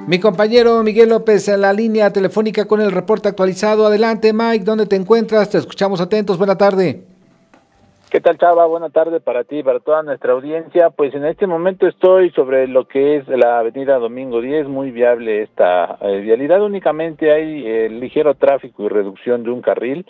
Mi compañero Miguel López en la línea telefónica con el reporte actualizado. Adelante, Mike, ¿dónde te encuentras? Te escuchamos atentos. Buena tarde. ¿Qué tal, Chava? Buena tarde para ti y para toda nuestra audiencia. Pues en este momento estoy sobre lo que es la avenida Domingo 10, muy viable esta vialidad. Únicamente hay ligero tráfico y reducción de un carril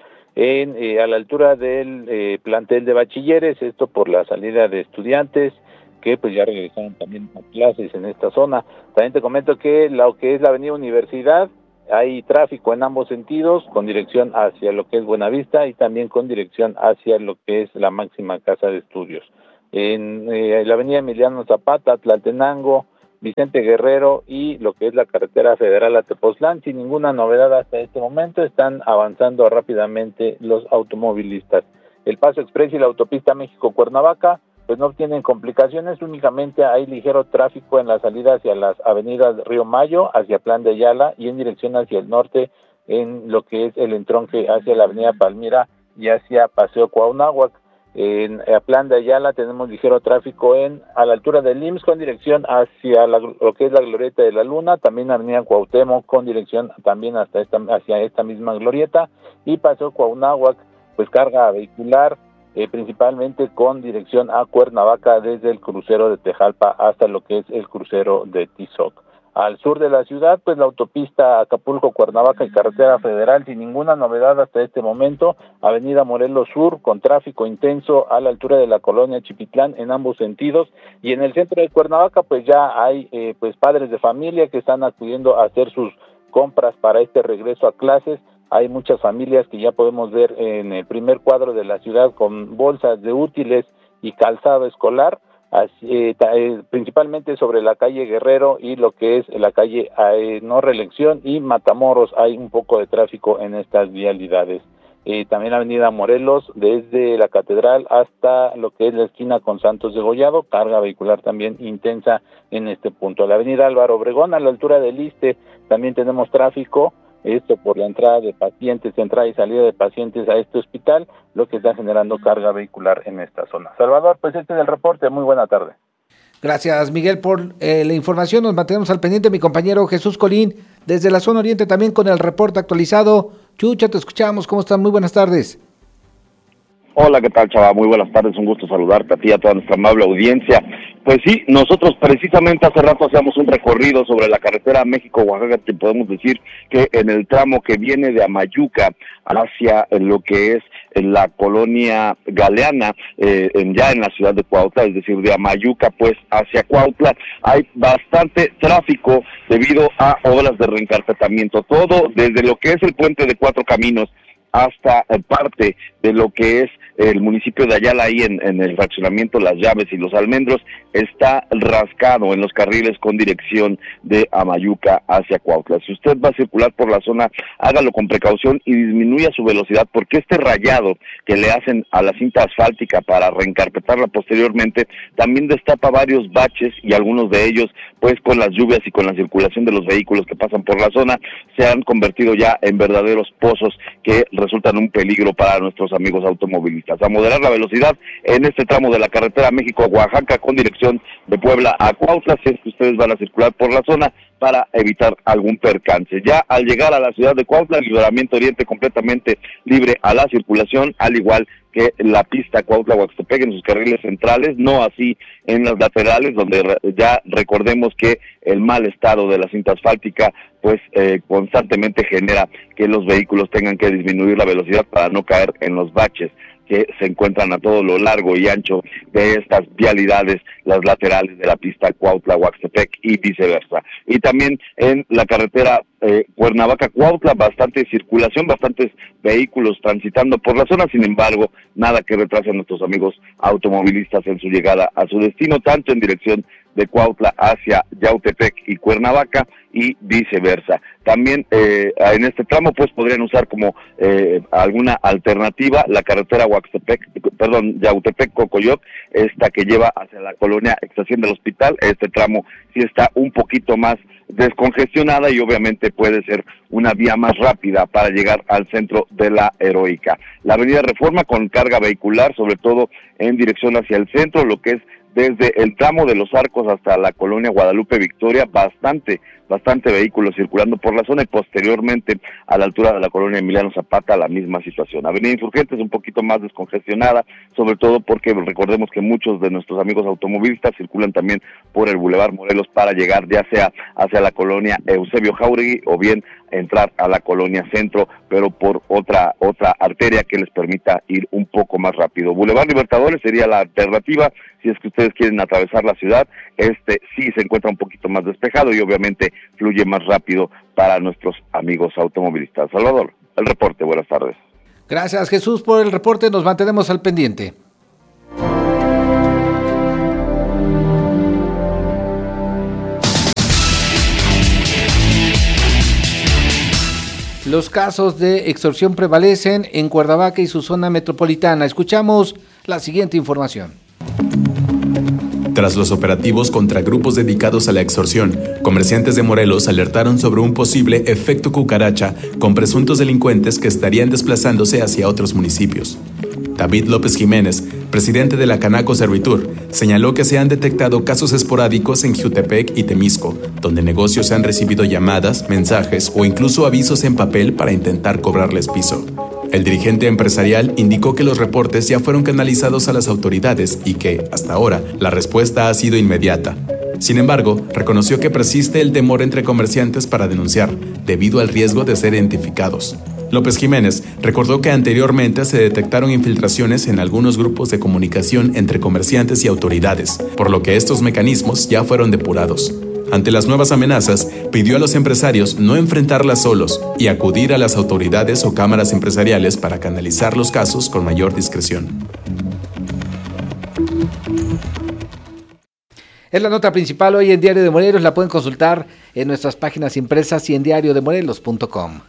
a la altura del plantel de bachilleres, esto por la salida de estudiantes que pues ya regresaron también a clases en esta zona. También te comento que lo que es la avenida Universidad, hay tráfico en ambos sentidos, con dirección hacia lo que es Buenavista y también con dirección hacia lo que es la máxima casa de estudios. En la avenida Emiliano Zapata, Tlaltenango, Vicente Guerrero y lo que es la carretera federal a Tepoztlán, sin ninguna novedad hasta este momento, están avanzando rápidamente los automovilistas. El Paso Express y la autopista México-Cuernavaca pues no tienen complicaciones, únicamente hay ligero tráfico en la salida hacia las avenidas Río Mayo, hacia Plan de Ayala y en dirección hacia el norte en lo que es el entronque hacia la avenida Palmira y hacia Paseo Cuauhnáhuac. En Plan de Ayala tenemos ligero tráfico a la altura del IMSS con dirección hacia lo que es la glorieta de la Luna, también avenida Cuauhtémoc con dirección también hacia esta misma glorieta y Paseo Cuauhnáhuac, pues carga vehicular, principalmente con dirección a Cuernavaca desde el crucero de Tejalpa hasta lo que es el crucero de Tizoc. Al sur de la ciudad, pues la autopista Acapulco-Cuernavaca y carretera federal sin ninguna novedad hasta este momento, avenida Morelos Sur con tráfico intenso a la altura de la colonia Chipitlán en ambos sentidos, y en el centro de Cuernavaca pues ya hay pues padres de familia que están acudiendo a hacer sus compras para este regreso a clases. Hay muchas familias que ya podemos ver en el primer cuadro de la ciudad con bolsas de útiles y calzado escolar, principalmente sobre la calle Guerrero y lo que es la calle No Reelección y Matamoros. Hay un poco de tráfico en estas vialidades. También avenida Morelos, desde la Catedral hasta lo que es la esquina con Santos de Gollado, carga vehicular también intensa en este punto. La avenida Álvaro Obregón, a la altura del Iste, también tenemos tráfico, esto por la entrada de pacientes, entrada y salida de pacientes a este hospital, lo que está generando carga vehicular en esta zona. Salvador, pues este es el reporte, muy buena tarde. Gracias, Miguel, por la información. Nos mantenemos al pendiente. Mi compañero Jesús Colín, desde la zona oriente, también con el reporte actualizado. Chucha, te escuchamos. ¿Cómo están? Muy buenas tardes. Hola, ¿qué tal, Chava? Muy buenas tardes, un gusto saludarte a ti y a toda nuestra amable audiencia. Pues sí, nosotros precisamente hace rato hacíamos un recorrido sobre la carretera México-Oaxaca, que podemos decir que en el tramo que viene de Amayuca hacia lo que es la colonia Galeana, ya en la ciudad de Cuautla, es decir, de Amayuca pues hacia Cuautla, hay bastante tráfico debido a obras de reencarpetamiento, todo desde lo que es el puente de Cuatro Caminos hasta parte de lo que es el municipio de Ayala, ahí en el fraccionamiento Las Llaves y Los Almendros, está rascado en los carriles con dirección de Amayuca hacia Cuautla. Si usted va a circular por la zona, hágalo con precaución y disminuya su velocidad, porque este rayado que le hacen a la cinta asfáltica para reencarpetarla posteriormente, también destapa varios baches, y algunos de ellos, pues con las lluvias y con la circulación de los vehículos que pasan por la zona, se han convertido ya en verdaderos pozos que resultan un peligro para nuestros amigos automovilistas. A moderar la velocidad en este tramo de la carretera México-Oaxaca con dirección de Puebla a Cuautla, si es que ustedes van a circular por la zona, para evitar algún percance. Ya al llegar a la ciudad de Cuautla, el libramiento oriente completamente libre a la circulación, al igual que la pista Cuautla-Huaxtepec en sus carriles centrales, no así en las laterales, donde ya recordemos que el mal estado de la cinta asfáltica pues constantemente genera que los vehículos tengan que disminuir la velocidad para no caer en los baches que se encuentran a todo lo largo y ancho de estas vialidades, las laterales de la pista Cuautla-Huaxtepec y viceversa. Y también en la carretera Cuernavaca-Cuautla, bastante circulación, bastantes vehículos transitando por la zona, sin embargo, nada que retrase a nuestros amigos automovilistas en su llegada a su destino, tanto en dirección de Cuautla hacia Yautepec y Cuernavaca y viceversa. También en este tramo pues podrían usar como alguna alternativa la carretera Yautepec-Cocoyoc, esta que lleva hacia la colonia Estación del Hospital. Este tramo sí está un poquito más descongestionada y obviamente puede ser una vía más rápida para llegar al centro de la Heroica. La avenida Reforma con carga vehicular, sobre todo en dirección hacia el centro, lo que es desde el tramo de Los Arcos hasta la colonia Guadalupe Victoria, bastante vehículos circulando por la zona, y posteriormente a la altura de la colonia Emiliano Zapata la misma situación. Avenida Insurgentes un poquito más descongestionada, sobre todo porque recordemos que muchos de nuestros amigos automovilistas circulan también por el Boulevard Morelos para llegar ya sea hacia la colonia Eusebio Jauregui o bien entrar a la colonia Centro, pero por otra arteria que les permita ir un poco más rápido. Boulevard Libertadores sería la alternativa si es que ustedes quieren atravesar la ciudad. Sí se encuentra un poquito más despejado y obviamente fluye más rápido para nuestros amigos automovilistas. Salvador, el reporte, buenas tardes. Gracias, Jesús, por el reporte, nos mantenemos al pendiente. Los casos de extorsión prevalecen en Cuernavaca y su zona metropolitana. Escuchamos la siguiente información. Tras los operativos contra grupos dedicados a la extorsión, comerciantes de Morelos alertaron sobre un posible efecto cucaracha con presuntos delincuentes que estarían desplazándose hacia otros municipios. David López Jiménez, presidente de la Canaco Servitur, señaló que se han detectado casos esporádicos en Jiutepec y Temisco, donde negocios han recibido llamadas, mensajes o incluso avisos en papel para intentar cobrarles piso. El dirigente empresarial indicó que los reportes ya fueron canalizados a las autoridades y que, hasta ahora, la respuesta ha sido inmediata. Sin embargo, reconoció que persiste el temor entre comerciantes para denunciar, debido al riesgo de ser identificados. López Jiménez recordó que anteriormente se detectaron infiltraciones en algunos grupos de comunicación entre comerciantes y autoridades, por lo que estos mecanismos ya fueron depurados. Ante las nuevas amenazas, pidió a los empresarios no enfrentarlas solos y acudir a las autoridades o cámaras empresariales para canalizar los casos con mayor discreción. Es la nota principal hoy en Diario de Morelos, la pueden consultar en nuestras páginas impresas y en diariodemorelos.com.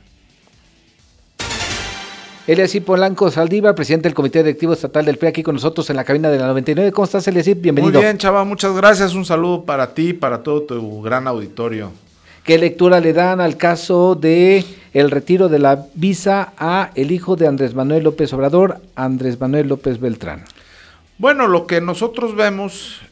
Eliasib Polanco Saldívar, presidente del Comité Directivo Estatal del PRI, aquí con nosotros en la cabina de la 99. ¿Cómo estás, Eliasib? Bienvenido. Muy bien, Chava, muchas gracias. Un saludo para ti y para todo tu gran auditorio. ¿Qué lectura le dan al caso de el retiro de la visa a el hijo de Andrés Manuel López Obrador, Andrés Manuel López Beltrán? Bueno, lo que nosotros vemos,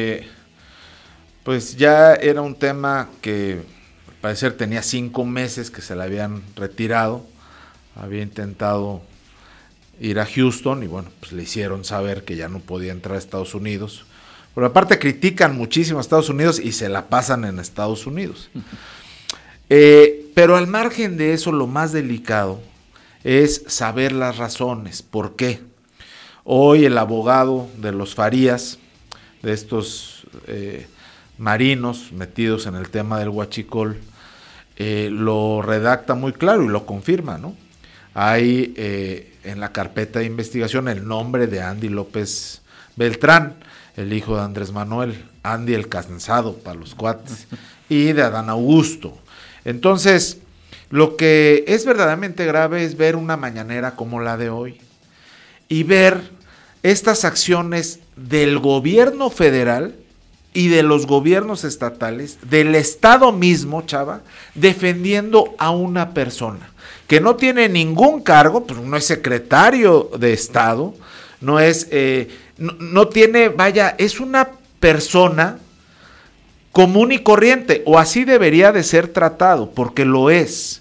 pues ya era un tema que al parecer tenía 5 meses que se le habían retirado. Había intentado ir a Houston y bueno, pues le hicieron saber que ya no podía entrar a Estados Unidos. Pero aparte critican muchísimo a Estados Unidos y se la pasan en Estados Unidos. Pero al margen de eso, lo más delicado es saber las razones. ¿Por qué? Hoy el abogado de los Farías, de estos marinos metidos en el tema del huachicol, lo redacta muy claro y lo confirma, ¿no? Hay en la carpeta de investigación el nombre de Andy López Beltrán, el hijo de Andrés Manuel, Andy el cansado para los cuates, y de Adán Augusto. Entonces, lo que es verdaderamente grave es ver una mañanera como la de hoy y ver estas acciones del gobierno federal y de los gobiernos estatales, del Estado mismo, Chava, defendiendo a una persona que no tiene ningún cargo, pues no es secretario de Estado, no es, no tiene, vaya, es una persona común y corriente, o así debería de ser tratado, porque lo es.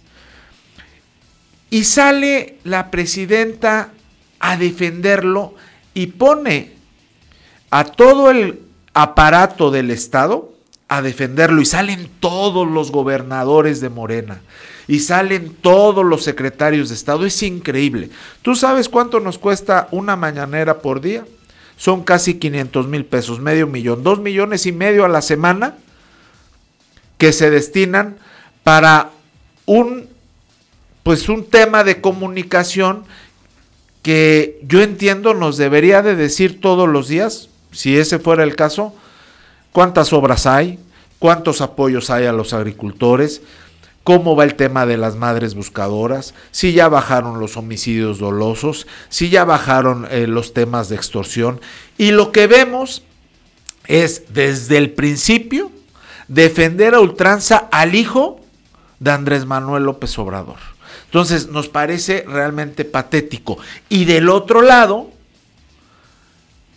Y sale la presidenta a defenderlo y pone a todo el aparato del Estado a defenderlo, y salen todos los gobernadores de Morena, y salen todos los secretarios de Estado. Es increíble. ¿Tú sabes cuánto nos cuesta una mañanera por día? Son casi 500,000 pesos, medio millón, 2,5 millones a la semana que se destinan para un tema de comunicación que yo entiendo nos debería de decir todos los días, si ese fuera el caso, cuántas obras hay, cuántos apoyos hay a los agricultores, cómo va el tema de las madres buscadoras, si ya bajaron los homicidios dolosos, si ya bajaron los temas de extorsión. Y lo que vemos es, desde el principio, defender a ultranza al hijo de Andrés Manuel López Obrador. Entonces, nos parece realmente patético. Y del otro lado,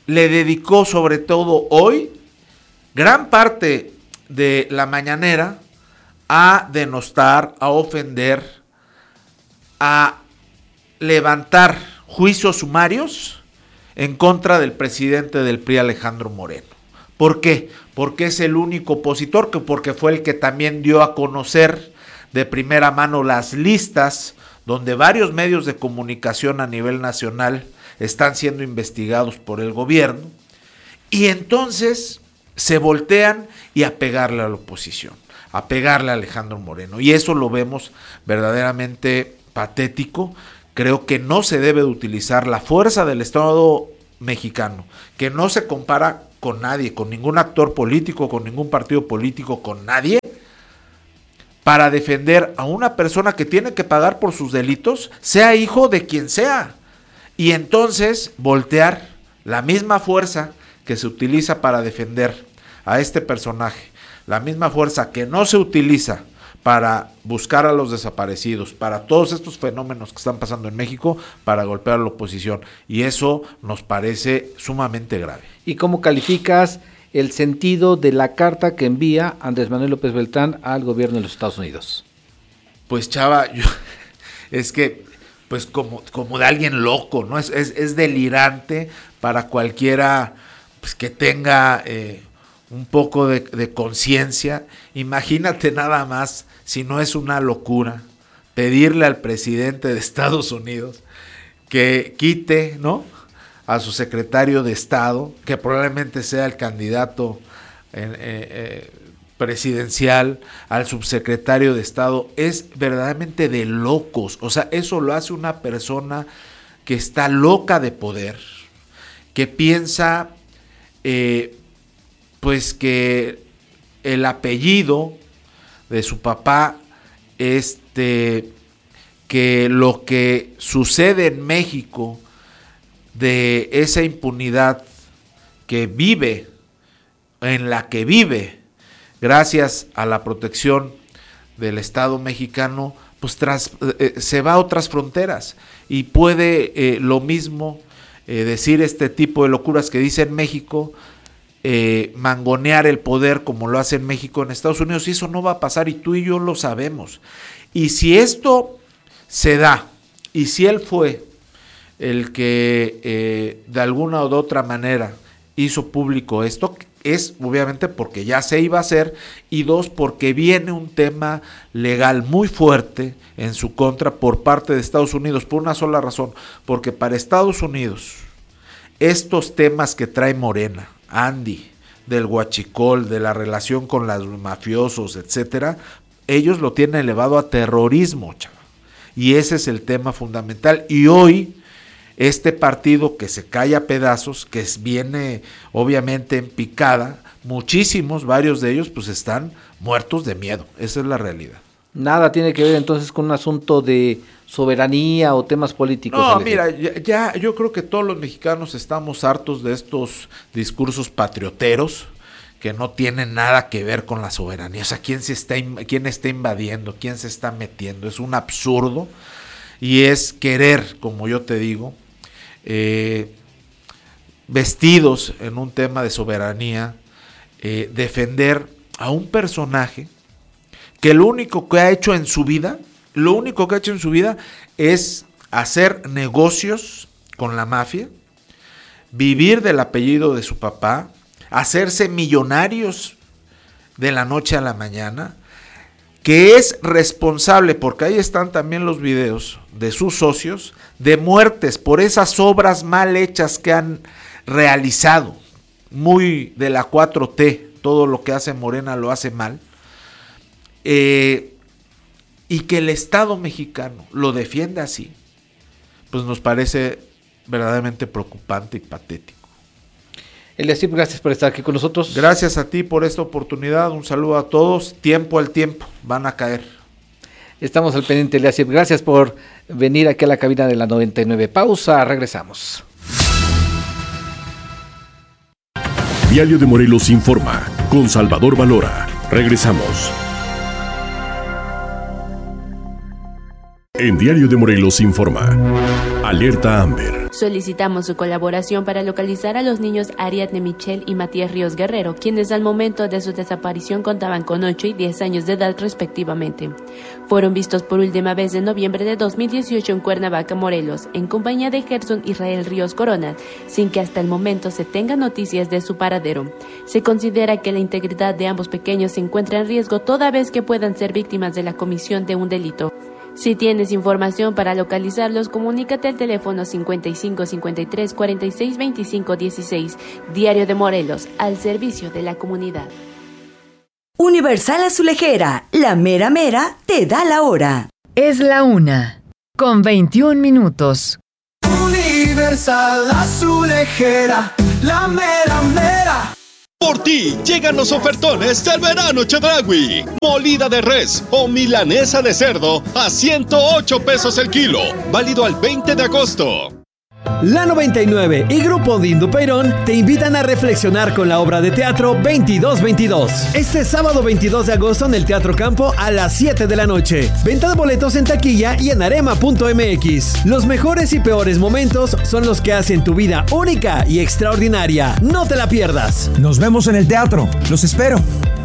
le dedicó sobre todo hoy gran parte de la mañanera a denostar, a ofender, a levantar juicios sumarios en contra del presidente del PRI, Alejandro Moreno. ¿Por qué? Porque es el único opositor, porque fue el que también dio a conocer de primera mano las listas donde varios medios de comunicación a nivel nacional están siendo investigados por el gobierno, y entonces se voltean y a pegarle a la oposición, a pegarle a Alejandro Moreno, y eso lo vemos verdaderamente patético. Creo que no se debe de utilizar la fuerza del Estado mexicano, que no se compara con nadie, con ningún actor político, con ningún partido político, con nadie, para defender a una persona que tiene que pagar por sus delitos, sea hijo de quien sea. Y entonces voltear la misma fuerza que se utiliza para defender a este personaje, la misma fuerza que no se utiliza para buscar a los desaparecidos, para todos estos fenómenos que están pasando en México, para golpear a la oposición. Y eso nos parece sumamente grave. ¿Y cómo calificas el sentido de la carta que envía Andrés Manuel López Beltrán al gobierno de los Estados Unidos? Pues Chava, es que pues como de alguien loco, ¿no? Es delirante para cualquiera pues, que tenga un poco de conciencia. Imagínate nada más, si no es una locura, pedirle al presidente de Estados Unidos que quite, ¿no?, a su secretario de Estado, que probablemente sea el candidato presidencial, al subsecretario de Estado. Es verdaderamente de locos. O sea, eso lo hace una persona que está loca de poder, que piensa pues que el apellido de su papá, que lo que sucede en México, de esa impunidad que vive, en la que vive, gracias a la protección del Estado mexicano, pues se va a otras fronteras y puede lo mismo decir este tipo de locuras que dice en México, mangonear el poder como lo hace en México en Estados Unidos, y eso no va a pasar, y tú y yo lo sabemos. Y si esto se da, y si él fue el que de alguna u otra manera hizo público esto, es obviamente porque ya se iba a hacer, y dos, porque viene un tema legal muy fuerte en su contra por parte de Estados Unidos, por una sola razón, porque para Estados Unidos estos temas que trae Morena, Andy, del huachicol, de la relación con los mafiosos, etcétera, ellos lo tienen elevado a terrorismo, chaval, y ese es el tema fundamental. Y hoy este partido que se cae a pedazos, que viene obviamente en picada, varios de ellos pues están muertos de miedo. Esa es la realidad. Nada tiene que ver entonces con un asunto de soberanía o temas políticos. No, mira, ya yo creo que todos los mexicanos estamos hartos de estos discursos patrioteros que no tienen nada que ver con la soberanía. O sea, quién está invadiendo, quién se está metiendo, es un absurdo, y es querer, como yo te digo, vestidos en un tema de soberanía, defender a un personaje que lo único que ha hecho en su vida es hacer negocios con la mafia, vivir del apellido de su papá, hacerse millonarios de la noche a la mañana, que es responsable, porque ahí están también los videos de sus socios, de muertes por esas obras mal hechas que han realizado, muy de la 4T, todo lo que hace Morena lo hace mal, y que el Estado mexicano lo defiende así, pues nos parece verdaderamente preocupante y patético. Eliasib, gracias por estar aquí con nosotros. Gracias a ti por esta oportunidad, un saludo a todos, tiempo al tiempo, van a caer. Estamos al pendiente, Eliasib, gracias por venir aquí a la cabina de la 99. Pausa, regresamos. Diario de Morelos informa, con Salvador Valora. Regresamos. En Diario de Morelos informa, alerta Amber. Solicitamos su colaboración para localizar a los niños Ariadne Michelle y Matías Ríos Guerrero, quienes al momento de su desaparición contaban con 8 y 10 años de edad respectivamente. Fueron vistos por última vez en noviembre de 2018 en Cuernavaca, Morelos, en compañía de Gerson Israel Ríos Corona, sin que hasta el momento se tenga noticias de su paradero. Se considera que la integridad de ambos pequeños se encuentra en riesgo toda vez que puedan ser víctimas de la comisión de un delito. Si tienes información para localizarlos, comunícate al teléfono 55 53 46 25 16. Diario de Morelos, al servicio de la comunidad. Universal Azulejera, la mera mera te da la hora. Es la 1:21. Universal Azulejera, la mera mera. Por ti llegan los ofertones del verano Chedraui. Molida de res o milanesa de cerdo a 108 pesos el kilo. Válido al 20 de agosto. La 99 y Grupo Dindo Peirón te invitan a reflexionar con la obra de teatro 2222. Este sábado 22 de agosto en el Teatro Campo a las 7 de la noche. Venta de boletos en taquilla y en arema.mx. Los mejores y peores momentos son los que hacen tu vida única y extraordinaria. No te la pierdas. Nos vemos en el teatro. Los espero.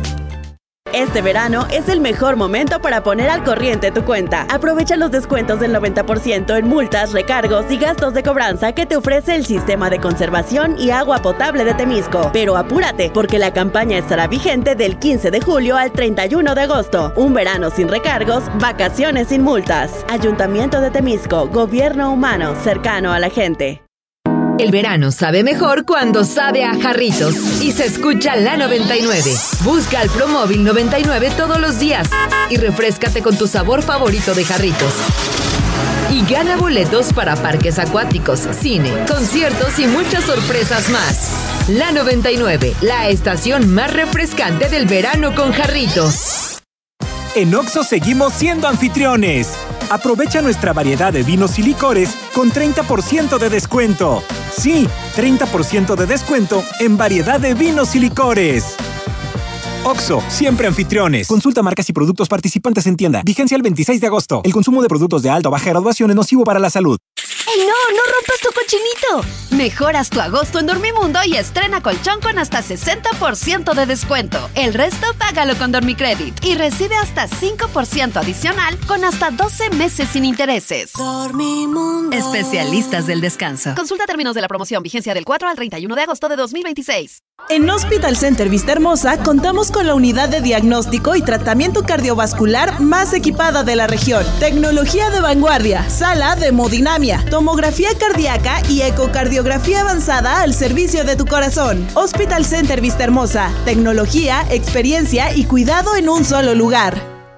Este verano es el mejor momento para poner al corriente tu cuenta. Aprovecha los descuentos del 90% en multas, recargos y gastos de cobranza que te ofrece el Sistema de Conservación y Agua Potable de Temisco. Pero apúrate, porque la campaña estará vigente del 15 de julio al 31 de agosto. Un verano sin recargos, vacaciones sin multas. Ayuntamiento de Temisco, gobierno humano cercano a la gente. El verano sabe mejor cuando sabe a Jarritos y se escucha la 99. Busca al Promóvil 99 todos los días y refréscate con tu sabor favorito de Jarritos. Y gana boletos para parques acuáticos, cine, conciertos y muchas sorpresas más. La 99, la estación más refrescante del verano con Jarritos. En Oxxo seguimos siendo anfitriones. Aprovecha nuestra variedad de vinos y licores con 30% de descuento. Sí, 30% de descuento en variedad de vinos y licores. Oxxo, siempre anfitriones. Consulta marcas y productos participantes en tienda. Vigencia el 26 de agosto. El consumo de productos de alta o baja graduación es nocivo para la salud. ¡Ey, no rompas tu cochinito! Mejoras tu agosto en Dormimundo y estrena colchón con hasta 60% de descuento. El resto págalo con Dormicredit y recibe hasta 5% adicional con hasta 12 meses sin intereses. Dormimundo. Especialistas del descanso. Consulta términos de la promoción, vigencia del 4 al 31 de agosto de 2026. En Hospital Center Vistahermosa contamos con la unidad de diagnóstico y tratamiento cardiovascular más equipada de la región. Tecnología de vanguardia, sala de hemodinamia, tomografía cardíaca y ecocardiografía avanzada al servicio de tu corazón. Hospital Center Vistahermosa, tecnología, experiencia y cuidado en un solo lugar.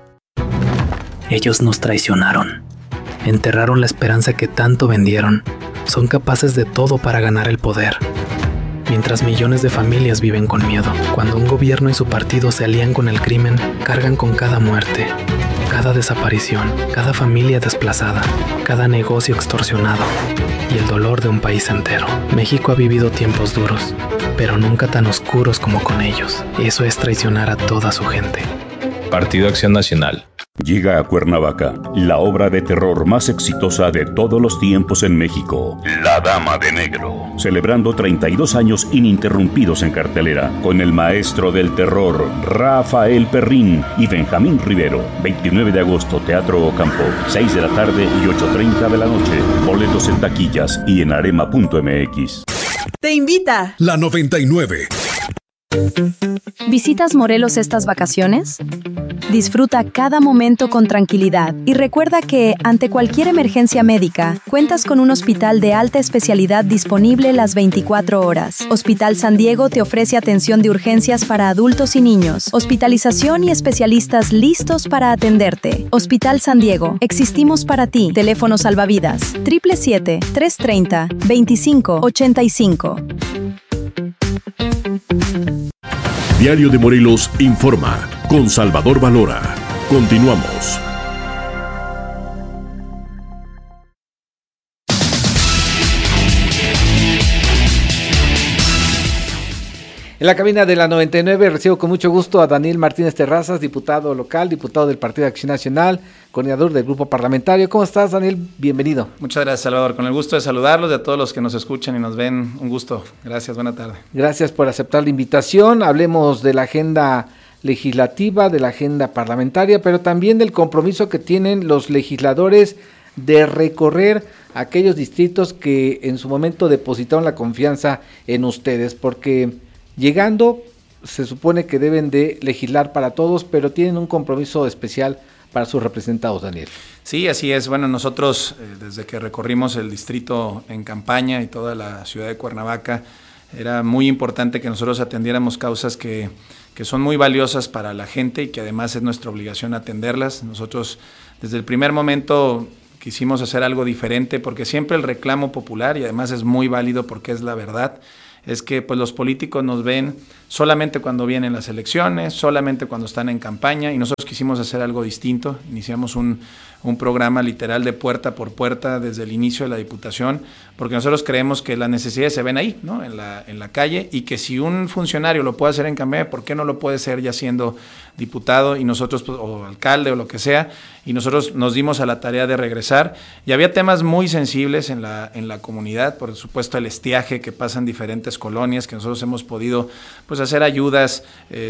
Ellos nos traicionaron. Enterraron la esperanza que tanto vendieron. Son capaces de todo para ganar el poder. Mientras millones de familias viven con miedo, cuando un gobierno y su partido se alían con el crimen, cargan con cada muerte, cada desaparición, cada familia desplazada, cada negocio extorsionado y el dolor de un país entero. México ha vivido tiempos duros, pero nunca tan oscuros como con ellos. Eso es traicionar a toda su gente. Partido Acción Nacional. Llega a Cuernavaca la obra de terror más exitosa de todos los tiempos en México, La Dama de Negro, celebrando 32 años ininterrumpidos en cartelera, con el maestro del terror, Rafael Perrín y Benjamín Rivero. 29 de agosto, Teatro Campo, 6 de la tarde y 8:30 de la noche. Boletos en taquillas y en arema.mx. Te invita La 99. ¿Visitas Morelos estas vacaciones? Disfruta cada momento con tranquilidad y recuerda que, ante cualquier emergencia médica, cuentas con un hospital de alta especialidad disponible las 24 horas. Hospital San Diego te ofrece atención de urgencias para adultos y niños, hospitalización y especialistas listos para atenderte. Hospital San Diego, existimos para ti. Teléfono salvavidas 777-330-2585. Diario de Morelos informa con Salvador Valora. Continuamos. En la cabina de la 99 recibo con mucho gusto a Daniel Martínez Terrazas, diputado local, diputado del Partido de Acción Nacional, coordinador del grupo parlamentario. ¿Cómo estás, Daniel? Bienvenido. Muchas gracias, Salvador. Con el gusto de saludarlos y a todos los que nos escuchan y nos ven, un gusto. Gracias, buena tarde. Gracias por aceptar la invitación. Hablemos de la agenda legislativa, de la agenda parlamentaria, pero también del compromiso que tienen los legisladores de recorrer aquellos distritos que en su momento depositaron la confianza en ustedes, porque llegando se supone que deben de legislar para todos, pero tienen un compromiso especial para sus representados, Daniel. Sí, así es. Bueno, nosotros desde que recorrimos el distrito en campaña y toda la ciudad de Cuernavaca, era muy importante que nosotros atendiéramos causas que son muy valiosas para la gente y que además es nuestra obligación atenderlas. Nosotros desde el primer momento quisimos hacer algo diferente, porque siempre el reclamo popular, y además es muy válido porque es la verdad, es que pues los políticos nos ven solamente cuando vienen las elecciones, solamente cuando están en campaña, y nosotros quisimos hacer algo distinto. Iniciamos un programa literal de puerta por puerta desde el inicio de la Diputación, porque nosotros creemos que las necesidades se ven ahí, ¿no? en la calle, y que si un funcionario lo puede hacer en campaña, ¿por qué no lo puede hacer ya siendo diputado y nosotros, pues, o alcalde o lo que sea? Y nosotros nos dimos a la tarea de regresar, y había temas muy sensibles en la comunidad, por supuesto el estiaje que pasa en diferentes colonias, que nosotros hemos podido pues hacer ayudas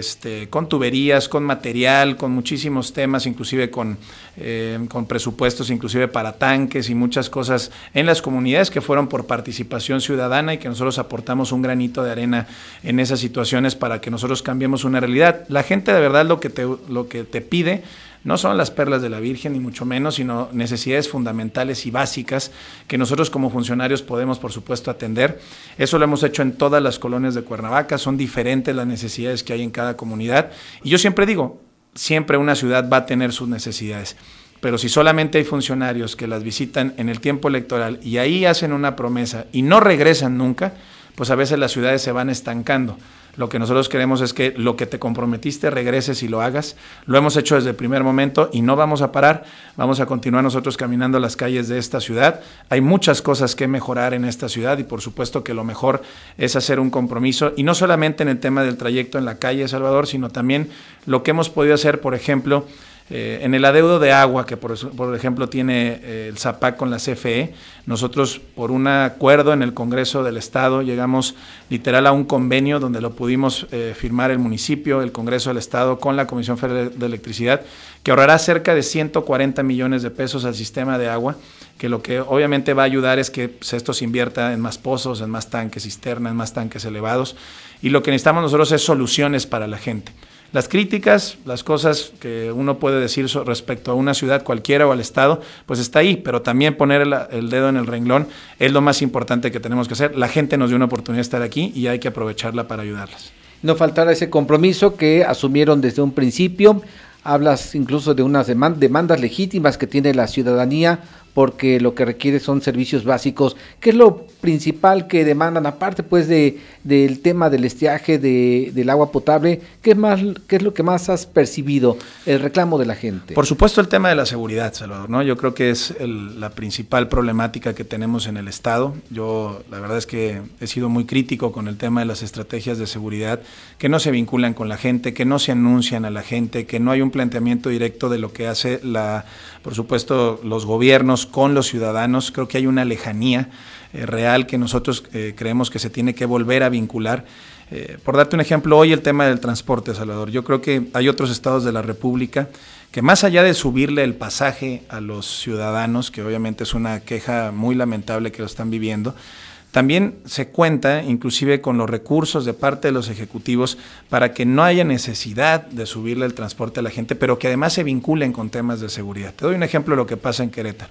con tuberías, con material, con muchísimos temas, inclusive con presupuestos inclusive para tanques y muchas cosas en las comunidades que fueron por participación ciudadana, y que nosotros aportamos un granito de arena en esas situaciones para que nosotros cambiemos una realidad. La gente de verdad lo que te pide no son las perlas de la Virgen, ni mucho menos, sino necesidades fundamentales y básicas que nosotros como funcionarios podemos, por supuesto, atender. Eso lo hemos hecho en todas las colonias de Cuernavaca, son diferentes las necesidades que hay en cada comunidad. Y yo siempre digo, siempre una ciudad va a tener sus necesidades, pero si solamente hay funcionarios que las visitan en el tiempo electoral y ahí hacen una promesa y no regresan nunca, pues a veces las ciudades se van estancando. Lo que nosotros queremos es que lo que te comprometiste regreses y lo hagas. Lo hemos hecho desde el primer momento y no vamos a parar. Vamos a continuar nosotros caminando las calles de esta ciudad. Hay muchas cosas que mejorar en esta ciudad, y por supuesto que lo mejor es hacer un compromiso, y no solamente en el tema del trayecto en la calle, Salvador, sino también lo que hemos podido hacer, por ejemplo, en el adeudo de agua que por ejemplo tiene el ZAPAC con la CFE. Nosotros, por un acuerdo en el Congreso del Estado, llegamos literal a un convenio donde lo pudimos firmar el municipio, el Congreso del Estado con la Comisión Federal de Electricidad, que ahorrará cerca de 140 millones de pesos al sistema de agua, que lo que obviamente va a ayudar es que esto se invierta en más pozos, en más tanques cisterna, en más tanques elevados, y lo que necesitamos nosotros es soluciones para la gente. Las críticas, las cosas que uno puede decir respecto a una ciudad cualquiera o al Estado, pues está ahí, pero también poner el dedo en el renglón es lo más importante que tenemos que hacer. La gente nos dio una oportunidad de estar aquí y hay que aprovecharla para ayudarlas. No faltará ese compromiso que asumieron desde un principio. Hablas incluso de unas demandas legítimas que tiene la ciudadanía, porque lo que requiere son servicios básicos. ¿Qué es lo principal que demandan, aparte pues del tema del estiaje, del agua potable? ¿Qué es lo que más has percibido, el reclamo de la gente? Por supuesto el tema de la seguridad, Salvador, ¿no? Yo creo que es la principal problemática que tenemos en el Estado. Yo la verdad es que he sido muy crítico con el tema de las estrategias de seguridad, que no se vinculan con la gente, que no se anuncian a la gente, que no hay un planteamiento directo de lo que hace por supuesto los gobiernos con los ciudadanos. Creo que hay una lejanía real que nosotros creemos que se tiene que volver a vincular. Por darte un ejemplo, hoy el tema del transporte, Salvador. Yo creo que hay otros estados de la República que, más allá de subirle el pasaje a los ciudadanos, que obviamente es una queja muy lamentable que lo están viviendo, también se cuenta inclusive con los recursos de parte de los ejecutivos para que no haya necesidad de subirle el transporte a la gente, pero que además se vinculen con temas de seguridad. Te doy un ejemplo de lo que pasa en Querétaro.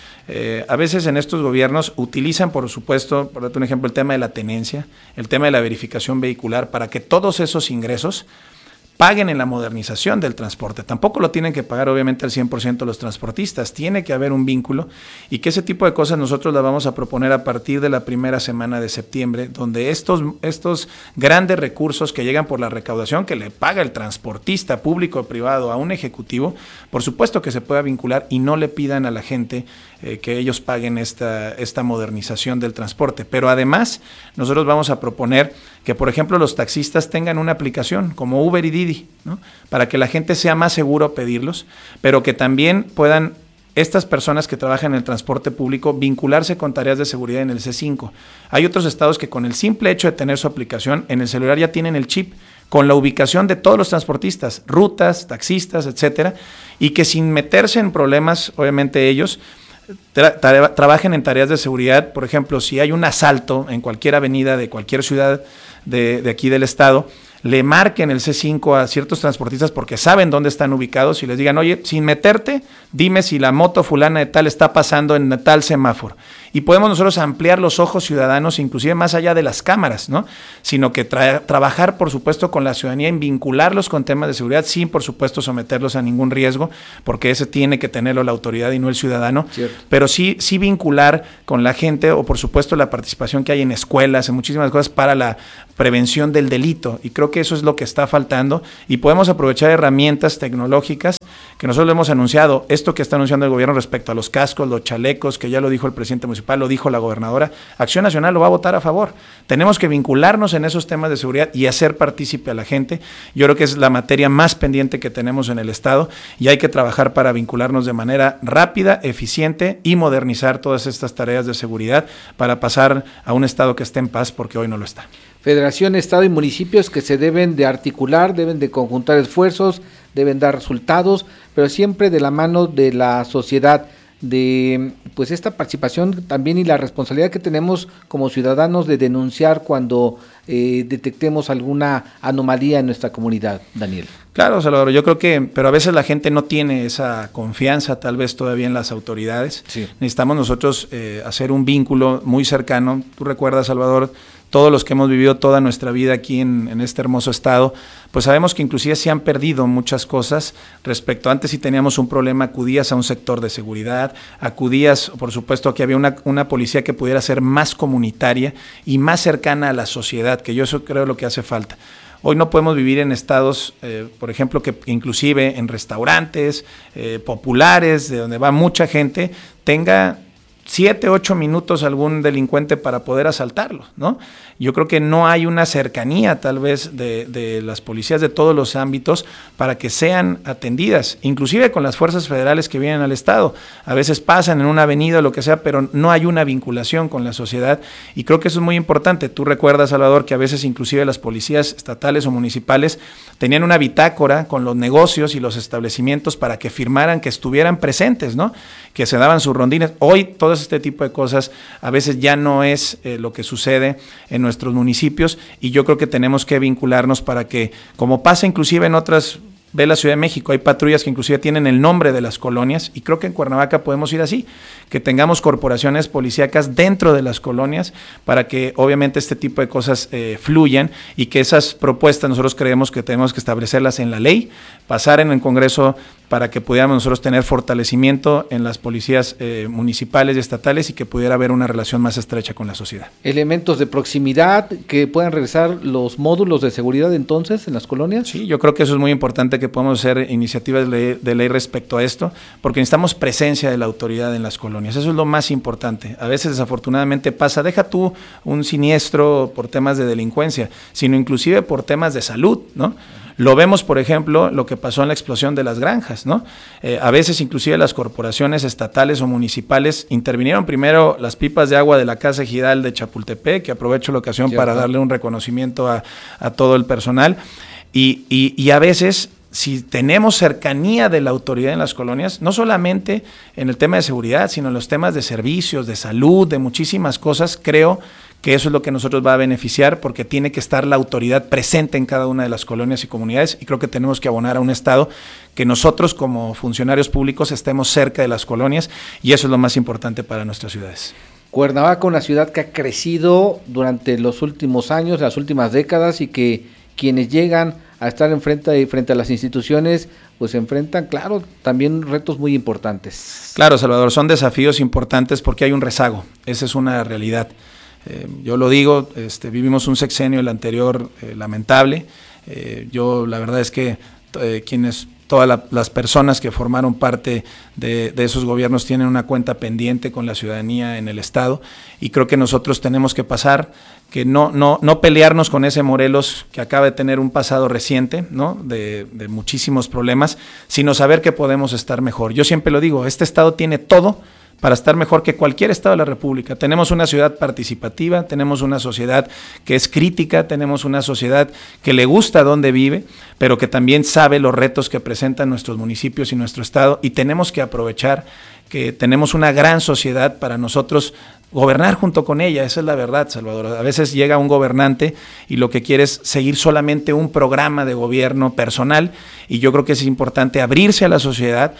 A veces en estos gobiernos utilizan, por supuesto, por darte un ejemplo, el tema de la tenencia, el tema de la verificación vehicular, para que todos esos ingresos paguen en la modernización del transporte. Tampoco lo tienen que pagar obviamente al 100% los transportistas, tiene que haber un vínculo, y que ese tipo de cosas nosotros las vamos a proponer a partir de la primera semana de septiembre, donde estos grandes recursos que llegan por la recaudación que le paga el transportista público o privado a un ejecutivo, por supuesto que se pueda vincular y no le pidan a la gente que ellos paguen esta modernización del transporte. Pero además nosotros vamos a proponer que por ejemplo los taxistas tengan una aplicación como Uber y Didi, ¿no? Para que la gente sea más seguro pedirlos, pero que también puedan estas personas que trabajan en el transporte público vincularse con tareas de seguridad en el C5. Hay otros estados que con el simple hecho de tener su aplicación en el celular ya tienen el chip con la ubicación de todos los transportistas, rutas, taxistas, etcétera, y que sin meterse en problemas, obviamente ellos trabajen en tareas de seguridad. Por ejemplo, si hay un asalto en cualquier avenida de cualquier ciudad de aquí del estado, le marquen el C5 a ciertos transportistas porque saben dónde están ubicados y les digan, oye, sin meterte, dime si la moto fulana de tal está pasando en tal semáforo. Y podemos nosotros ampliar los ojos ciudadanos, inclusive más allá de las cámaras, ¿no? Sino que trabajar, por supuesto, con la ciudadanía en vincularlos con temas de seguridad, sin, por supuesto, someterlos a ningún riesgo, porque ese tiene que tenerlo la autoridad y no el ciudadano. Cierto. Pero sí vincular con la gente, o por supuesto la participación que hay en escuelas, en muchísimas cosas para la prevención del delito. Y creo que eso es lo que está faltando y podemos aprovechar herramientas tecnológicas que nosotros lo hemos anunciado. Esto que está anunciando el gobierno respecto a los cascos, los chalecos, que ya lo dijo el presidente municipal, lo dijo la gobernadora, Acción Nacional lo va a votar a favor. Tenemos que vincularnos en esos temas de seguridad y hacer partícipe a la gente. Yo creo que es la materia más pendiente que tenemos en el estado y hay que trabajar para vincularnos de manera rápida, eficiente y modernizar todas estas tareas de seguridad para pasar a un estado que esté en paz, porque hoy no lo está. Federación, Estado y municipios que se deben de articular, deben de conjuntar esfuerzos, deben dar resultados, pero siempre de la mano de la sociedad, de pues esta participación también y la responsabilidad que tenemos como ciudadanos de denunciar cuando detectemos alguna anomalía en nuestra comunidad, Daniel. Claro, Salvador, yo creo que, pero a veces la gente no tiene esa confianza tal vez todavía en las autoridades. Sí. Necesitamos nosotros hacer un vínculo muy cercano. Tú recuerdas, Salvador, todos los que hemos vivido toda nuestra vida aquí en este hermoso estado, pues sabemos que inclusive se han perdido muchas cosas respecto, antes si teníamos un problema, acudías a un sector de seguridad, acudías, por supuesto, que había una policía que pudiera ser más comunitaria y más cercana a la sociedad, que yo eso creo lo que hace falta. Hoy no podemos vivir en estados, por ejemplo, que inclusive en restaurantes populares, de donde va mucha gente, tenga 7, 8 minutos algún delincuente para poder asaltarlo, ¿no? Yo creo que no hay una cercanía tal vez de las policías de todos los ámbitos para que sean atendidas, inclusive con las fuerzas federales que vienen al estado. A veces pasan en una avenida o lo que sea, pero no hay una vinculación con la sociedad y creo que eso es muy importante. Tú recuerdas, Salvador, que a veces inclusive las policías estatales o municipales tenían una bitácora con los negocios y los establecimientos para que firmaran que estuvieran presentes, ¿no? Que se daban sus rondines. Hoy todo este tipo de cosas a veces ya no es lo que sucede en nuestros municipios y yo creo que tenemos que vincularnos para que, como pasa inclusive en otras, ve la Ciudad de México, hay patrullas que inclusive tienen el nombre de las colonias y creo que en Cuernavaca podemos ir así, que tengamos corporaciones policíacas dentro de las colonias para que obviamente este tipo de cosas fluyan y que esas propuestas nosotros creemos que tenemos que establecerlas en la ley, pasar en el Congreso para que pudiéramos nosotros tener fortalecimiento en las policías municipales y estatales y que pudiera haber una relación más estrecha con la sociedad. Elementos de proximidad, que puedan regresar los módulos de seguridad entonces en las colonias. Sí, yo creo que eso es muy importante, que podamos hacer iniciativas de ley respecto a esto, porque necesitamos presencia de la autoridad en las colonias, eso es lo más importante. A veces desafortunadamente pasa, deja tú un siniestro por temas de delincuencia, sino inclusive por temas de salud, ¿no? Lo vemos, por ejemplo, lo que pasó en la explosión de las granjas, ¿no? A veces inclusive las corporaciones estatales o municipales intervinieron primero las pipas de agua de la Casa Ejidal de Chapultepec, que aprovecho la ocasión para darle un reconocimiento a todo el personal, y a veces, si tenemos cercanía de la autoridad en las colonias, no solamente en el tema de seguridad, sino en los temas de servicios, de salud, de muchísimas cosas, creo que eso es lo que nosotros va a beneficiar, porque tiene que estar la autoridad presente en cada una de las colonias y comunidades, y creo que tenemos que abonar a un Estado que nosotros como funcionarios públicos estemos cerca de las colonias, y eso es lo más importante para nuestras ciudades. Cuernavaca, una ciudad que ha crecido durante los últimos años, las últimas décadas, y que quienes llegan a estar frente a las instituciones, pues enfrentan, claro, también retos muy importantes. Claro, Salvador, son desafíos importantes porque hay un rezago, esa es una realidad. Yo lo digo, vivimos un sexenio, el anterior, lamentable. Yo la verdad es que quienes todas las personas que formaron parte de esos gobiernos tienen una cuenta pendiente con la ciudadanía en el Estado, y creo que nosotros tenemos que pasar, que no pelearnos con ese Morelos que acaba de tener un pasado reciente, ¿no? de muchísimos problemas, sino saber que podemos estar mejor. Yo siempre lo digo, este Estado tiene todo para estar mejor que cualquier estado de la República. Tenemos una ciudad participativa, tenemos una sociedad que es crítica, tenemos una sociedad que le gusta donde vive, pero que también sabe los retos que presentan nuestros municipios y nuestro estado, y tenemos que aprovechar que tenemos una gran sociedad para nosotros gobernar junto con ella. Esa es la verdad, Salvador. A veces llega un gobernante y lo que quiere es seguir solamente un programa de gobierno personal, y yo creo que es importante abrirse a la sociedad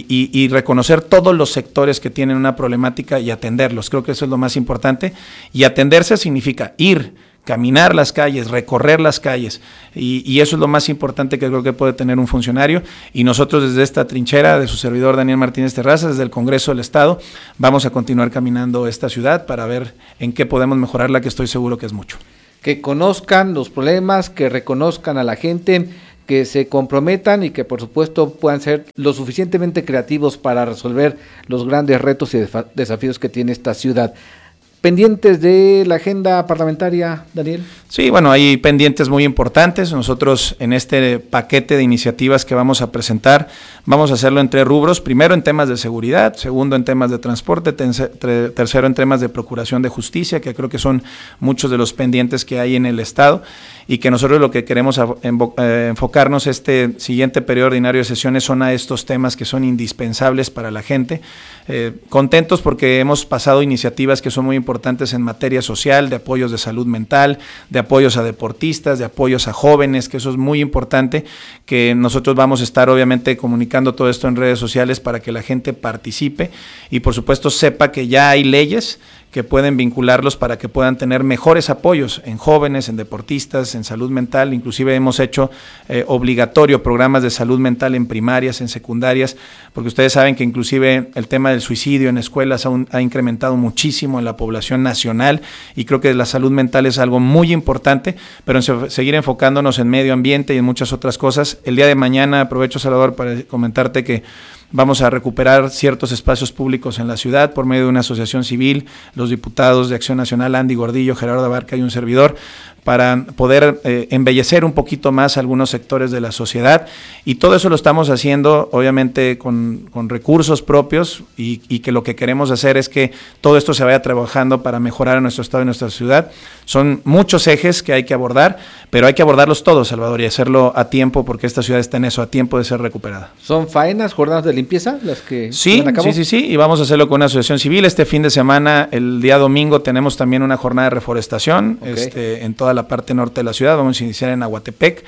y reconocer todos los sectores que tienen una problemática y atenderlos. Creo que eso es lo más importante, y atenderse significa caminar las calles, recorrer las calles, y eso es lo más importante que creo que puede tener un funcionario, y nosotros desde esta trinchera de su servidor Daniel Martínez Terrazas, desde el Congreso del Estado, vamos a continuar caminando esta ciudad para ver en qué podemos mejorarla, que estoy seguro que es mucho. Que conozcan los problemas, que reconozcan a la gente, que se comprometan y que por supuesto puedan ser lo suficientemente creativos para resolver los grandes retos y desafíos que tiene esta ciudad. ¿Pendientes de la agenda parlamentaria, Daniel? Sí, bueno, hay pendientes muy importantes. Nosotros en este paquete de iniciativas que vamos a presentar, vamos a hacerlo en 3 rubros. Primero en temas de seguridad, segundo en temas de transporte, tercero en temas de procuración de justicia, que creo que son muchos de los pendientes que hay en el Estado, y que nosotros lo que queremos enfocarnos este siguiente periodo ordinario de sesiones son a estos temas que son indispensables para la gente. Contentos porque hemos pasado iniciativas que son muy importantes en materia social, de apoyos de salud mental, de apoyos a deportistas, de apoyos a jóvenes, que eso es muy importante, que nosotros vamos a estar obviamente comunicando todo esto en redes sociales para que la gente participe y por supuesto sepa que ya hay leyes que pueden vincularlos para que puedan tener mejores apoyos en jóvenes, en deportistas, en salud mental. Inclusive hemos hecho obligatorio programas de salud mental en primarias, en secundarias, porque ustedes saben que inclusive el tema del suicidio en escuelas ha incrementado muchísimo en la población nacional, y creo que la salud mental es algo muy importante, pero en seguir enfocándonos en medio ambiente y en muchas otras cosas. El día de mañana, aprovecho, Salvador, para comentarte que vamos a recuperar ciertos espacios públicos en la ciudad por medio de una asociación civil, los diputados de Acción Nacional, Andy Gordillo, Gerardo Abarca y un servidor, para poder embellecer un poquito más algunos sectores de la sociedad, y todo eso lo estamos haciendo obviamente con recursos propios, y que lo que queremos hacer es que todo esto se vaya trabajando para mejorar a nuestro estado y nuestra ciudad. Son muchos ejes que hay que abordar, pero hay que abordarlos todos, Salvador, y hacerlo a tiempo, porque esta ciudad está en eso, a tiempo de ser recuperada. ¿Son faenas, jornadas de limpieza las que sí, y vamos a hacerlo con una asociación civil. Este fin de semana, el día domingo, tenemos también una jornada de reforestación, en toda la parte norte de la ciudad. Vamos a iniciar en Aguatepec,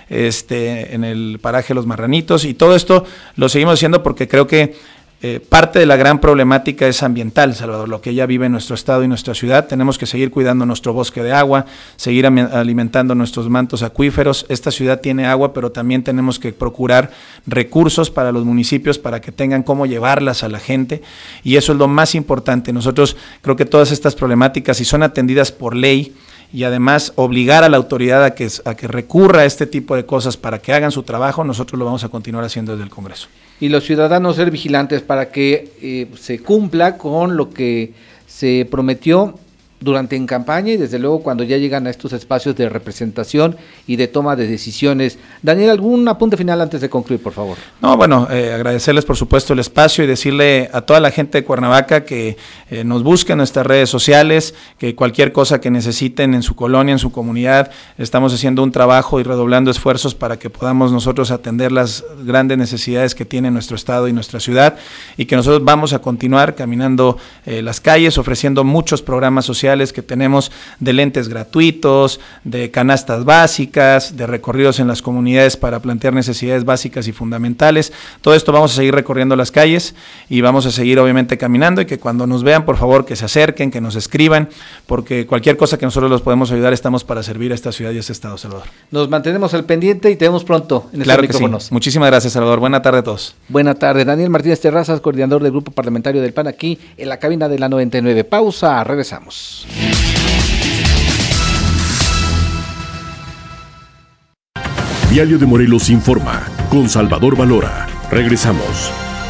en el paraje Los Marranitos, y todo esto lo seguimos haciendo porque creo que parte de la gran problemática es ambiental, Salvador, lo que ya vive en nuestro estado y nuestra ciudad. Tenemos que seguir cuidando nuestro bosque de agua, seguir alimentando nuestros mantos acuíferos. Esta ciudad tiene agua, pero también tenemos que procurar recursos para los municipios para que tengan cómo llevarlas a la gente, y eso es lo más importante. Nosotros creo que todas estas problemáticas, si son atendidas por ley, y además obligar a la autoridad a que recurra a este tipo de cosas para que hagan su trabajo, nosotros lo vamos a continuar haciendo desde el Congreso. Y los ciudadanos ser vigilantes para que se cumpla con lo que se prometió durante en campaña, y desde luego cuando ya llegan a estos espacios de representación y de toma de decisiones. Daniel, ¿algún apunte final antes de concluir, por favor? No, bueno, agradecerles por supuesto el espacio y decirle a toda la gente de Cuernavaca que nos busque en nuestras redes sociales, que cualquier cosa que necesiten en su colonia, en su comunidad, estamos haciendo un trabajo y redoblando esfuerzos para que podamos nosotros atender las grandes necesidades que tiene nuestro estado y nuestra ciudad, y que nosotros vamos a continuar caminando las calles, ofreciendo muchos programas sociales que tenemos, de lentes gratuitos, de canastas básicas, de recorridos en las comunidades para plantear necesidades básicas y fundamentales. Todo esto vamos a seguir recorriendo las calles y vamos a seguir obviamente caminando, y que cuando nos vean, por favor, que se acerquen, que nos escriban, porque cualquier cosa que nosotros los podemos ayudar, estamos para servir a esta ciudad y a este estado, Salvador. Nos mantenemos al pendiente y te vemos pronto en estos micrófonos. Sí. Muchísimas gracias, Salvador. Buena tarde a todos. Buena tarde. Daniel Martínez Terrazas, coordinador del Grupo Parlamentario del PAN, aquí en la cabina de la 99. Pausa, regresamos. Diario de Morelos informa con Salvador Valora. Regresamos.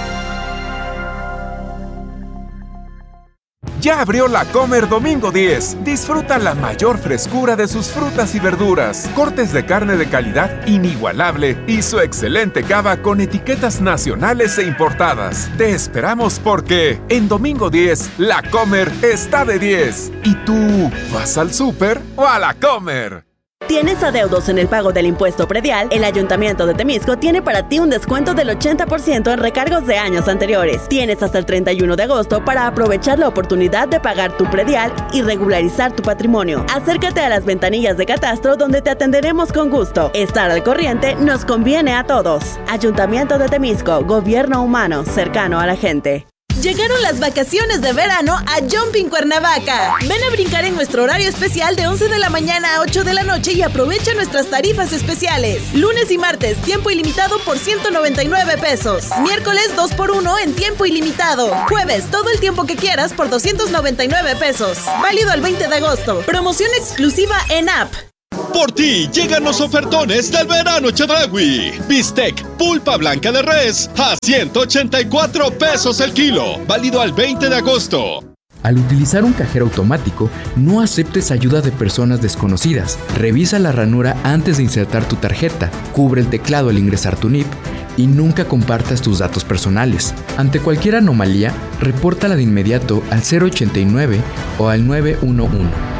Ya abrió La Comer Domingo 10. Disfruta la mayor frescura de sus frutas y verduras, cortes de carne de calidad inigualable y su excelente cava con etiquetas nacionales e importadas. Te esperamos porque en Domingo 10, La Comer está de 10. ¿Y tú vas al súper o a La Comer? ¿Tienes adeudos en el pago del impuesto predial? El Ayuntamiento de Temisco tiene para ti un descuento del 80% en recargos de años anteriores. Tienes hasta el 31 de agosto para aprovechar la oportunidad de pagar tu predial y regularizar tu patrimonio. Acércate a las ventanillas de catastro donde te atenderemos con gusto. Estar al corriente nos conviene a todos. Ayuntamiento de Temisco, gobierno humano, cercano a la gente. Llegaron las vacaciones de verano a Jumping Cuernavaca. Ven a brincar en nuestro horario especial de 11 de la mañana a 8 de la noche y aprovecha nuestras tarifas especiales. Lunes y martes, tiempo ilimitado por 199 pesos. Miércoles, 2x1 en tiempo ilimitado. Jueves, todo el tiempo que quieras por 299 pesos. Válido al 20 de agosto. Promoción exclusiva en app. Por ti llegan los ofertones del verano Chedraui. Bistec pulpa blanca de res a 184 pesos el kilo. Válido al 20 de agosto. Al utilizar un cajero automático, no aceptes ayuda de personas desconocidas. Revisa la ranura antes de insertar tu tarjeta. Cubre el teclado al ingresar tu NIP. Y nunca compartas tus datos personales. Ante cualquier anomalía, repórtala de inmediato al 089 o al 911.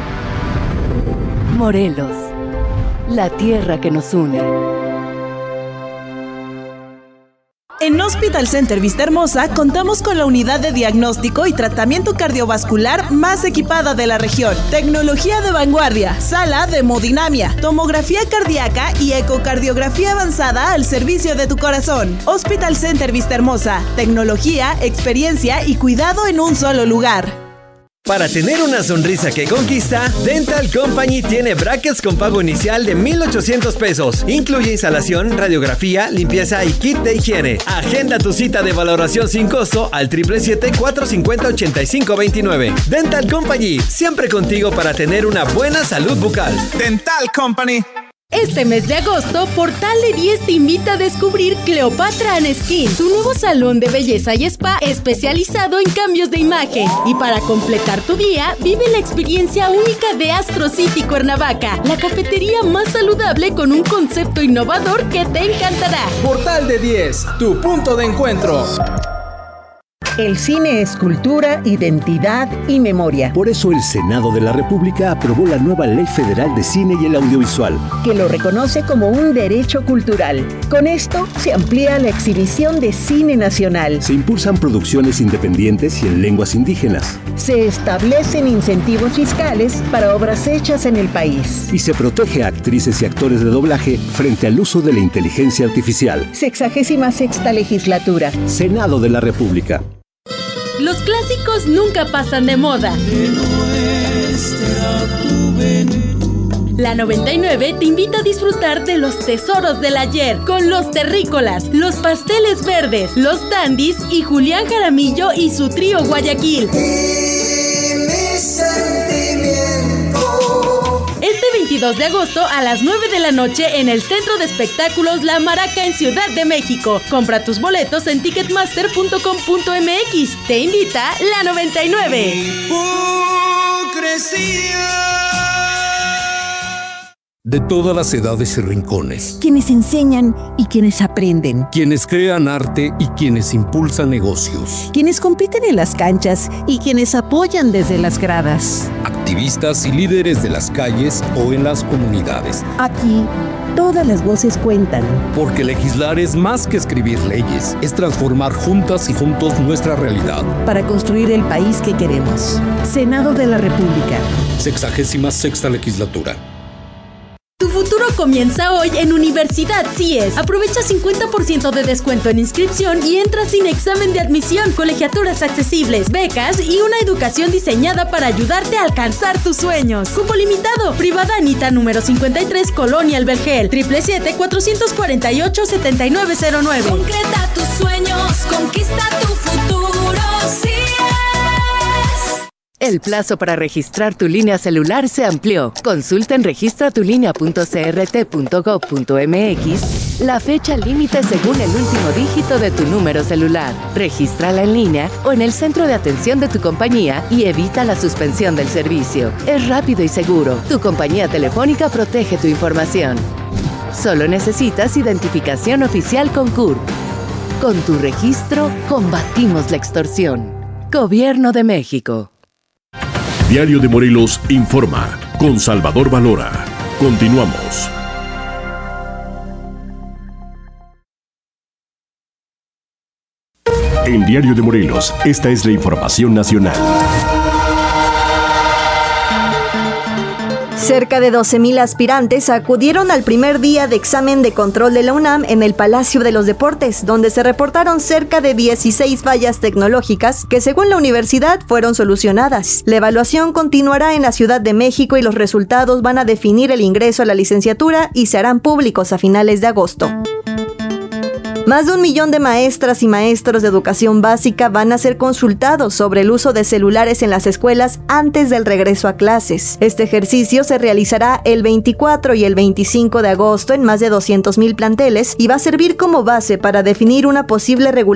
Morelos, la tierra que nos une. En Hospital Center Vista Hermosa contamos con la unidad de diagnóstico y tratamiento cardiovascular más equipada de la región. Tecnología de vanguardia, sala de hemodinamia, tomografía cardíaca y ecocardiografía avanzada al servicio de tu corazón. Hospital Center Vista Hermosa, tecnología, experiencia y cuidado en un solo lugar. Para tener una sonrisa que conquista, Dental Company tiene brackets con pago inicial de 1,800 pesos. Incluye instalación, radiografía, limpieza y kit de higiene. Agenda tu cita de valoración sin costo al 777-450-8529. Dental Company, siempre contigo para tener una buena salud bucal. Dental Company. Este mes de agosto, Portal de 10 te invita a descubrir Cleopatra and Skin, tu nuevo salón de belleza y spa especializado en cambios de imagen. Y para completar tu día, vive la experiencia única de Astro City Cuernavaca, la cafetería más saludable con un concepto innovador que te encantará. Portal de 10, tu punto de encuentro. El cine es cultura, identidad y memoria. Por eso el Senado de la República aprobó la nueva Ley Federal de Cine y el Audiovisual, que lo reconoce como un derecho cultural. Con esto se amplía la exhibición de cine nacional. Se impulsan producciones independientes y en lenguas indígenas. Se establecen incentivos fiscales para obras hechas en el país. Y se protege a actrices y actores de doblaje frente al uso de la inteligencia artificial. 66ª legislatura. Senado de la República. Los clásicos nunca pasan de moda. La 99 te invita a disfrutar de los tesoros del ayer con los terrícolas, los pasteles verdes, los dandis y Julián Jaramillo y su trío Guayaquil. Este 22 de agosto a las 9 de la noche en el Centro de Espectáculos La Maraca en Ciudad de México. Compra tus boletos en ticketmaster.com.mx. Te invita la 99. De todas las edades y rincones. Quienes enseñan y quienes aprenden. Quienes crean arte y quienes impulsan negocios. Quienes compiten en las canchas y quienes apoyan desde las gradas. Activistas y líderes de las calles o en las comunidades. Aquí, todas las voces cuentan. Porque legislar es más que escribir leyes, es transformar juntas y juntos nuestra realidad. Para construir el país que queremos. Senado de la República. 66ª legislatura. Tu futuro comienza hoy en Universidad CIES. Aprovecha 50% de descuento en inscripción y entra sin examen de admisión, colegiaturas accesibles, becas y una educación diseñada para ayudarte a alcanzar tus sueños. Cupo limitado. Privada Anita número 53, Colonia El Vergel. 777-448-7909. Concreta tus sueños, conquista tu futuro, CIES. El plazo para registrar tu línea celular se amplió. Consulta en registratulinea.crt.gov.mx la fecha límite según el último dígito de tu número celular. Regístrala en línea o en el centro de atención de tu compañía y evita la suspensión del servicio. Es rápido y seguro. Tu compañía telefónica protege tu información. Solo necesitas identificación oficial con CURP. Con tu registro, combatimos la extorsión. Gobierno de México. Diario de Morelos informa con Salvador Valora. Continuamos. En Diario de Morelos, esta es la información nacional. Cerca de 12,000 aspirantes acudieron al primer día de examen de control de la UNAM en el Palacio de los Deportes, donde se reportaron cerca de 16 fallas tecnológicas que, según la universidad, fueron solucionadas. La evaluación continuará en la Ciudad de México y los resultados van a definir el ingreso a la licenciatura y se harán públicos a finales de agosto. Más de 1 millón de maestras y maestros de educación básica van a ser consultados sobre el uso de celulares en las escuelas antes del regreso a clases. Este ejercicio se realizará el 24 y el 25 de agosto en más de 200,000 planteles y va a servir como base para definir una posible regulación